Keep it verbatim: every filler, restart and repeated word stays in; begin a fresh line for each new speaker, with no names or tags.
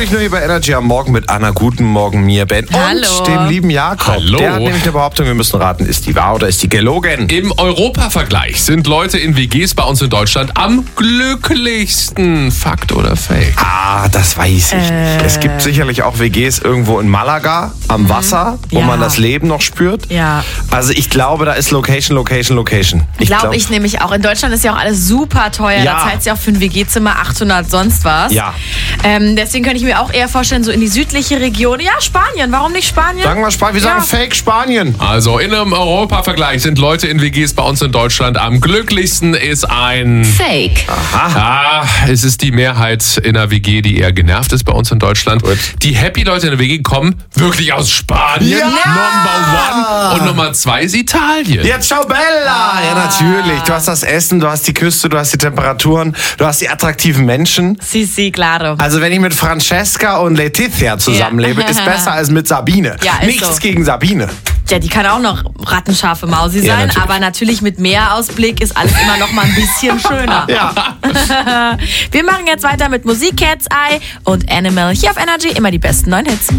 Natürlich nur hier bei Energy am Morgen mit Anna. Guten Morgen, mir, Ben.
Hallo.
Und dem lieben Jakob.
Hallo.
Der hat nämlich eine Behauptung, wir müssen raten, ist die wahr oder ist die gelogen?
Im Europa-Vergleich sind Leute in W Gs bei uns in Deutschland am glücklichsten. Fakt oder Fake?
Ah, das weiß ich
Äh.
nicht. Es gibt sicherlich auch W Gs irgendwo in Malaga am Wasser, wo
Ja.
man das Leben noch spürt.
Ja.
Also ich glaube, da ist Location, Location, Location.
Glaube
glaub-
ich nämlich auch. In Deutschland ist ja auch alles super teuer.
Ja.
Da zahlt sie auch für ein W G-Zimmer achthundert sonst was.
Ja.
Ähm, deswegen könnte ich mir auch eher vorstellen, so in die südliche Region. Ja, Spanien. Warum nicht Spanien?
Sagen wir Spanien, wir
Ja.
sagen Fake Spanien.
Also in einem Europa-Vergleich sind Leute in W Gs bei uns in Deutschland am glücklichsten ist ein...
Fake.
Ah, es ist die Mehrheit in der W G, die eher genervt ist bei uns in Deutschland.
Gut.
Die Happy-Leute in der W G kommen wirklich aus Spanien.
Ja!
Number one. Und Nummer zwei ist Italien.
Ja, ciao Bella! Ja, natürlich. Du hast das Essen, du hast die Küste, du hast die Temperaturen, du hast die attraktiven Menschen.
Si, si, claro.
Also wenn ich mit Francesca und Letizia zusammenlebe,
Ja.
ist besser als mit Sabine.
Ja, ist
Nichts
so.
gegen Sabine.
Ja, die kann auch noch rattenscharfe Mausi
Ja,
sein,
natürlich.
aber natürlich mit Meerausblick ist alles immer noch mal ein bisschen schöner.
Ja.
Wir machen jetzt weiter mit Musik, Cat's Eye und Animal hier auf Energy. Immer die besten neuen Hits.